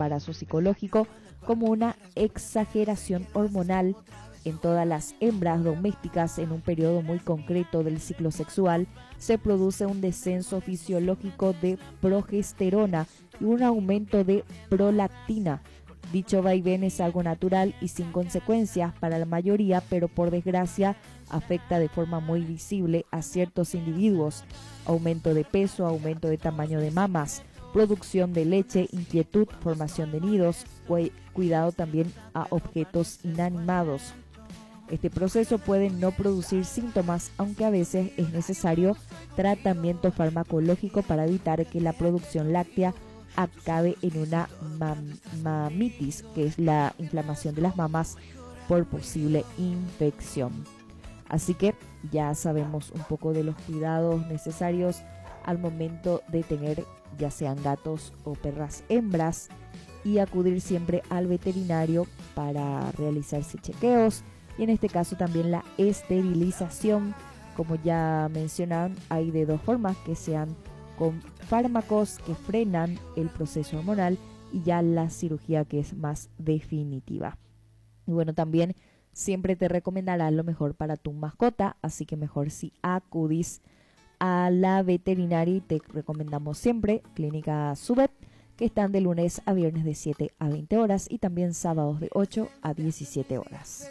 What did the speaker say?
embarazo psicológico como una exageración hormonal. En todas las hembras domésticas, en un periodo muy concreto del ciclo sexual, se produce un descenso fisiológico de progesterona y un aumento de prolactina. Dicho vaivén es algo natural y sin consecuencias para la mayoría, pero por desgracia afecta de forma muy visible a ciertos individuos. Aumento de peso, aumento de tamaño de mamas, producción de leche, inquietud, formación de nidos, cuidado también a objetos inanimados. Este proceso puede no producir síntomas, aunque a veces es necesario tratamiento farmacológico para evitar que la producción láctea acabe en una mamitis, que es la inflamación de las mamas por posible infección. Así que ya sabemos un poco de los cuidados necesarios al momento de tener ya sean gatos o perras hembras, y acudir siempre al veterinario para realizarse chequeos, y en este caso también la esterilización. Como ya mencionaban, hay de dos formas, que sean con fármacos que frenan el proceso hormonal y ya la cirugía, que es más definitiva. Y bueno, también siempre te recomendará lo mejor para tu mascota, así que mejor si acudís a la veterinaria, y te recomendamos siempre Clínica Subet, que están de lunes a viernes de 7 a 20 horas y también sábados de 8 a 17 horas.